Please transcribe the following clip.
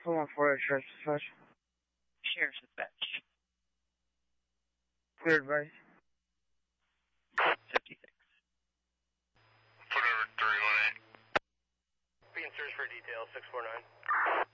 Someone for a sheriff's dispatch. Sheriff's dispatch. Clear advice. 56. Put over 318. Being searched for detail, 649.